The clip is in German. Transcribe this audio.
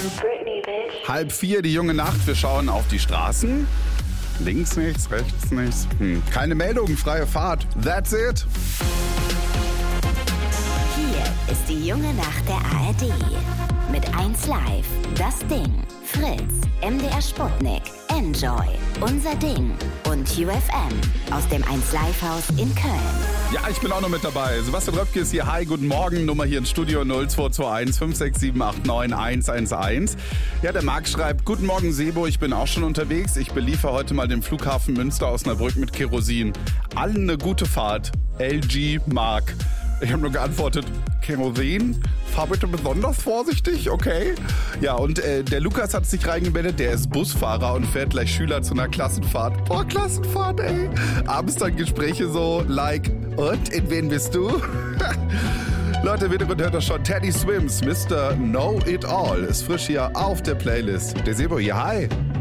3:30, die junge Nacht. Wir schauen auf die Straßen. Links nichts, rechts nichts. Keine Meldungen, freie Fahrt. That's it. Hier ist die junge Nacht der ARD. Mit 1 Live, das Ding, Fritz, MDR Sputnik, Enjoy, Unser Ding und UFM aus dem 1 Live Haus in Köln. Ja, ich bin auch noch mit dabei. Sebastian Röpke ist hier. Hi, guten Morgen. Nummer hier ins Studio 0221 567 89 111. Ja, der Marc schreibt, guten Morgen Sebo, ich bin auch schon unterwegs. Ich beliefere heute mal den Flughafen Münster-Osnabrück mit Kerosin. Allen eine gute Fahrt. LG Marc. Ich habe nur geantwortet, Kerosin? Fahr bitte besonders vorsichtig, okay? Ja, und der Lukas hat sich reingemeldet, der ist Busfahrer und fährt gleich Schüler zu einer Klassenfahrt. Boah, Klassenfahrt, ey. Abends dann Gespräche so, like, und, in wen bist du? Leute, wieder hört das schon. Teddy Swims, Mr. Know It All, ist frisch hier auf der Playlist. Der Sebo hier, hi.